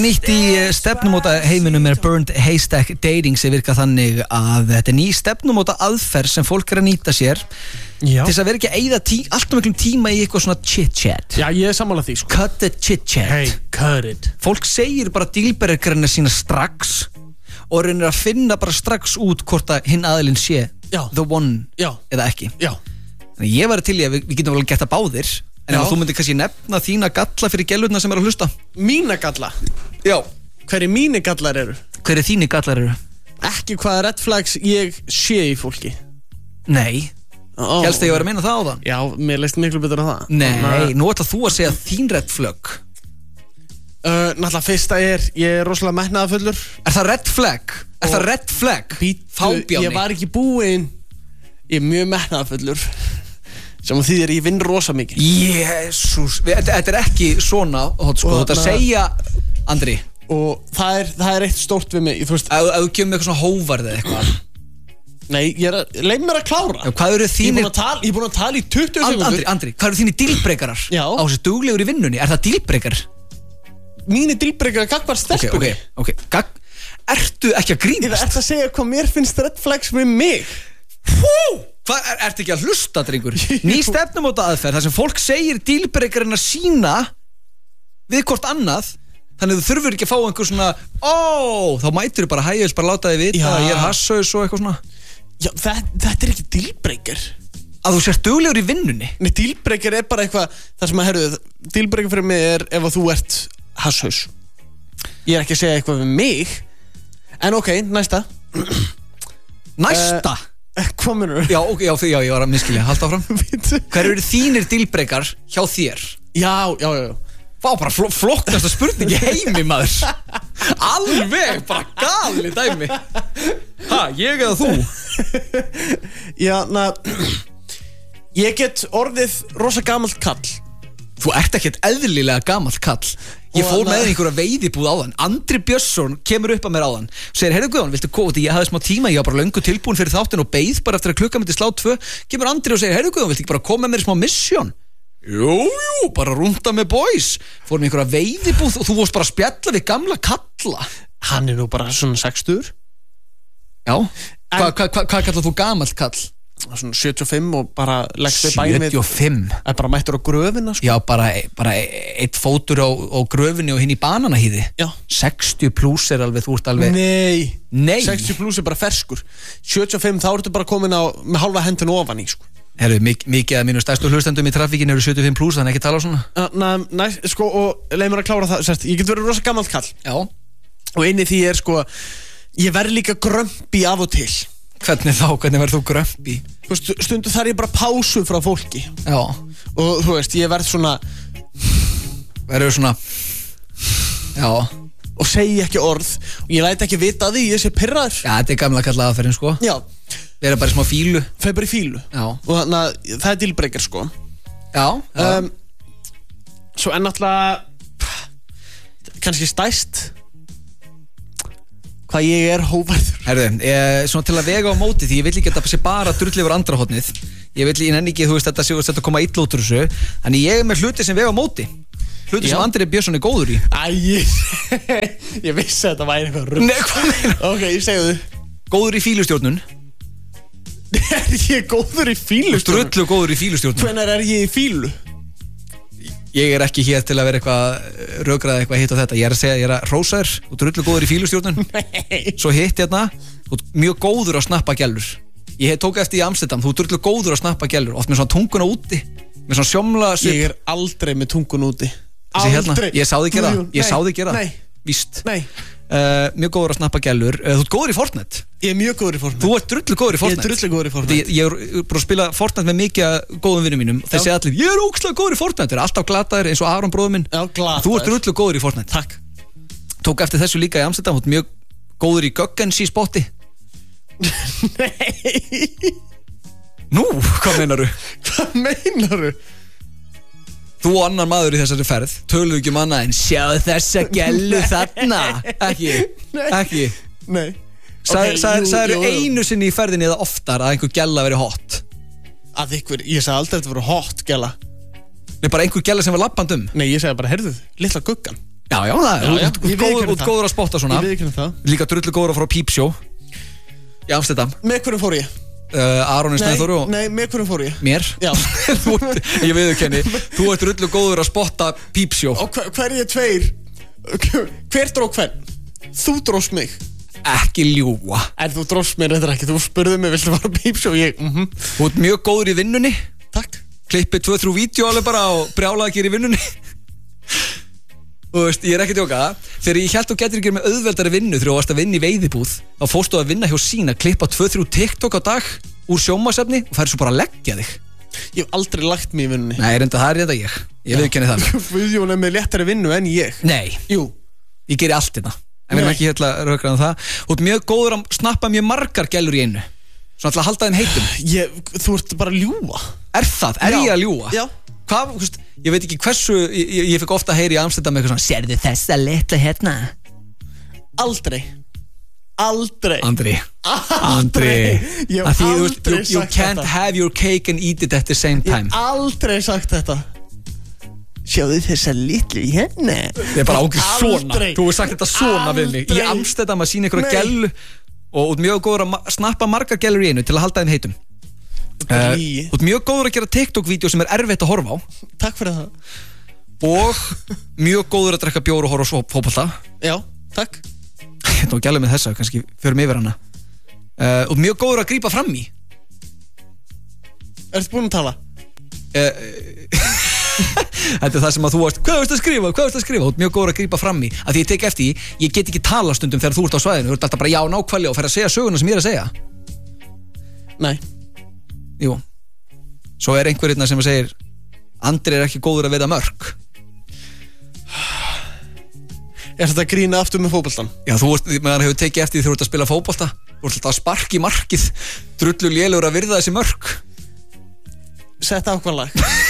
Nýtt í stefnumóta heiminum Burned Haystack Dating sem virka þannig að þetta ný stefnumóta aðferð sem fólk að nýta sér til þess að vera ekki að eyða alltaf miklum tíma í eitthvað svona chit-chat. Já, ég sammála því sko. Cut the chit-chat. Hey, cut it. Fólk segir bara dealbreakerina sína strax og reynir að finna bara strax út hvort að hinn aðilinn sé the one eða ekki. Já. Þannig ég var til í að við getum vel gert það báðir. En ef þú myndir kannski nefna þína galla fyrir gælurna sem að hlusta. Mína galla? Já. Hverju mínu gallar eru? Hverju þínu gallar eru? Ekki hvaða red flags ég sé í fólki. Nei. Hélst að ég var að meina það á það? Já, mér leist miklu betur á það. Nei, nú ætla þú að segja þín red flag. Náttúrulega fyrsta ég er rosalega metnaðarfullur. Er það red flag? Er það red flag? Fábjáni. Ég var ekki búinn. Ég er mjög metnaðarfullur. Sem að þýðir ég vinn rosa mikið. Jésús, þetta er ekki svona sko, þetta segja, Andri. Og það er eitt stórt við mig, þú veist. Ef þú kemur með eitthvað svona hóvarð eða eitthvað. Nei, leið mér að klára. Hvað eru þínir? Ég er búin að tala í 20 sekundur. Andri, hvað eru þínir dealbreakarar? Já. Á þessi duglegur í vinnunni, er það dealbreakar? Mínir dealbreakarar gagnvart stelpunni. Ok. Ertu ekki að grínast? Ég ætla að segja hvað mér finnst red flags með mig. Ertu ekki að hlusta, drengur? Ný stefnumóta aðferð, þar sem fólk segir dealbreakerina sína við hvort annað. Þannig að þú þurfur ekki að fá einhver svona þá mætur þú bara hægjast, bara láta þig vita að ég er hassaus og eitthvað svona. Já, þetta er ekki dealbreaker. Að þú sért duglegur í vinnunni? Nei, dealbreaker er bara eitthvað, það sem að herðu, dealbreaker fyrir mig er ef að þú ert hassaus. Ég er ekki að segja eitthvað við mig. En ok, næsta. Næsta? Hvað mennur þú? Já, ég var að miskilja, halda áfram. Hver eru þínir dealbreakar hjá þér? Já. Vá, bara flokknasta spurning í heimi, maður. Alveg, bara gali dæmi. Ég eða þú? Já, ég get orðið rosa gamalt kall. Þú ert ekkert eðlilega gamalt kall. Ég fór með einhverja veiðibúð á þann. Andri Björnsson kemur upp að mér á þann og segir, heyrðu Guðjón, viltu koma? Ég hafði smá tíma, ég var bara löngu tilbúin fyrir þáttinn og beið bara eftir að klukkan myndi slá 2. Kemur Andri og segir, heyrðu Guðjón, viltu ekki bara koma með mér í smá mission? Jú, bara rúnda með boys. Fórum í einhverja veiðibúð og þú vorst bara að spjalla við gamla kalla. Hann er nú bara svona 60. Já. Hvað kallar þú gamalt kall? Svona 75 og bara leggst við bæinn við 75? Er bara mættur á gröfina sko. Já, bara eitt fótur á gröfinni og hinn í bananahýði. Já. 60 plus er alveg, þú ert alveg. Nei 60 plus er bara ferskur. 75 þá ertu bara komin á með halva hendun ofan í sko. Herru, mikið af mínu stærstu hlustendum í trafikinu eru 75 plus, þannig ekki tala á svona. Næ, sko, og leið mér að klára það sérst, ég get verið rosa gamalt kall. Já. Og inni því er sko, ég verð líka grömpi af og til. Hvernig þá? Hvernig verður þú grömpi? Þú veist, stundu þarf ég bara pásu frá fólki. Já. Og þú veist, ég verð svona verður svona já. Og segi ekki orð og ég læt ekki vita því, ég sé pirraður. Já, þetta er gamla kalla aðferðin sko. Já. Verður bara í smá fílu. Fer bara í fílu. Já. Og þannig að það er dealbreaker sko. Já. Svo náttúrulega kannski stæst hvað ég er hóvarður. Herðu, svona til að vega á móti því ég vil ekki að það sé bara drull yfir andra hornið. Ég nenni ekki, þú veist, þetta koma illa út úr þessu. Þannig ég er með hluti sem vega á móti. Hluti sem Andri Björnsson er góður í. Ég vissi að þetta væri eitthvað rugl. Nei, hvað meina? Ok, ég segðu. Góður í fílustjórnun. Er ég góður í fílustjórnun? Drullu góður í fílustjórnun. Hvenær er ég í fílu? Ég er ekki hér til að vera eitthvað rökraða eitthvað hitt og þetta. Ég er að segja, ég er að hrósa þér og drullu góður í fílustjórnun. Nei. Svo hitt hérna, þú ert mjög góður að snappa gælur. Ég tók eftir í Amsterdam, þú ert drullu góður að snappa gælur, oft með svona tunguna úti, með svona sjómla svip. Ég er aldrei með tungun úti. Aldrei. Ég sá þig gera. Nei. Víst. Nei. Mjög góður að snappa gælur. Þú ert góður í Fortnite. Ég er mjög góður í Fortnite. Þú ert drullu góður í Fortnite. Ég er drullu góður í Fortnite. Ég er bara að spila Fortnite með mikið góðum vinnum mínum. Þeir segja allir, ég er ógeðslega góður í Fortnite. Þeir eru alltaf glataðir eins og Aron bróður minn. Já, glataðir. Þú ert drullu góður í Fortnite. Takk. Tók eftir þessu líka í Amsterdam. Þú ert mjög góður í Guggensi spotti. Nei. Nú, hvað meinaru? Hvað meinaru? Þú og annar maður í þessari ferð töluðu ekki um annað en sjáðu þessa gælu þarna. Ekki. Nei. Sagður einu sinni í ferðinni eða oftar að einhver gæla veri hot? Að ykkur, ég sagði aldrei að þetta voru hot gæla. Nei, bara einhver gæla sem var labband um. Nei, ég sagði bara, heyrðu, litla Guggan. Já, það er Já, ég viðurkenni það. góður að spotta svona Ég viðurkenni það. Líka drullu góður að fara á Peep Show Í Amsterdam Með hverjum fór ég? Aron Snæþór og Nei, með hverjum fór ég? mér Já. Ég viðurkenni Þú ert drullu góður að spotta Peep Show Og hverjir tveir? Hver dróg hvern? Þú dróst mig. Ekki ljúga En þú dróst mér þetta ekki. Þú spurði mig, viltu fara á Peep Show? Þú ert mjög góður í vinnunni Takk. Klippið 2-3 vídeo alveg bara og brjálaði að gera í vinnunni Þú veist, ég er ekki að djóka Þegar ég held þú getur ekki með auðveldari vinnu þegar þú varst að vinna í veiðibúð þá fórstu að vinna hjá sína, klippa 2-3 TikTok á dag úr sjónvarpsefni og færi svo bara að leggja þig Ég hef aldrei lagt mig í vinnunni. Nei, það er reynda ég viðurkenni það Guðjón er með léttari vinnu en ég. Nei, Jú. ég geri allt þetta En við erum ekki hérna að rökra það Þú ert mjög góður að snappa mjög margar gælur í einu Svona til að halda þeim heitum Þú ert bara að ljúga. Er það? Er ég að ljúga? Já. Hvað, þú veist, ég veit ekki hversu Ég fikk ofta að heyra í Amsterdam eitthvað svona Sérðu þessa litla hérna? Aldrei. Andri Ég Að hef því, þú veist, aldrei you sagt can't þetta. have your cake and eat it at the same Ég time hef aldrei sagt þetta. Sjáðu þessa litlu hérna. Það er bara ángið svona Aldrei. Þú hefur sagt þetta svona við mig Í Aldrei. Amsterdam að sína einhverja Nei. gælu Og út mjög góður að snappa margar gælur í einu Til að halda þeim heitum Lygi. Út mjög góður að gera TikTok-vídeó sem er erfitt að horfa á Takk fyrir það. Og mjög góður að drekka bjór og horfa á fótbolta Já, takk. Þetta var gælum með þessa, kannski förum yfir hana Og mjög góður að grípa fram í Ertu búin að tala? Þetta er það sem að þú varst Hvað varst að skrifa? Þú ert mjög góður að grípa fram í Að því ég tek eftir því, ég get ekki tala stundum þegar þú ert á svæðinu Þú ert alltaf bara já nákvæmlega og fer að segja söguna sem ég er að segja Nei. Jú Svo er einhver hérna sem segir Andri er ekki góður að veiða mörk Er þetta að grína aftur með fótboltan? Já, þú veist, meðan hefur tekið eftir því þegar þú ert að spila fótbolta Þú ert alltaf að sparka í markið Drullu lélegur að virða þessi mörk Sett á hvað lag.